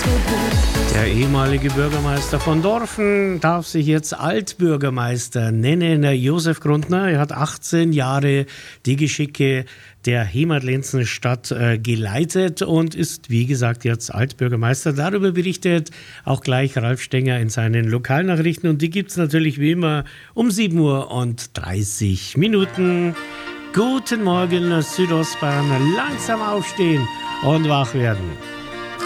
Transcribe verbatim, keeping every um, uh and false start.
Der ehemalige Bürgermeister von Dorfen darf sich jetzt Altbürgermeister nennen, Josef Grundner. Er hat achtzehn Jahre die Geschicke der Heimatlenzenstadt äh, geleitet und ist, wie gesagt, jetzt Altbürgermeister. Darüber berichtet auch gleich Ralf Stenger in seinen Lokalnachrichten. Und die gibt es natürlich wie immer um sieben Uhr und dreißig Minuten. Guten Morgen, Südostbayern. Langsam aufstehen und wach werden.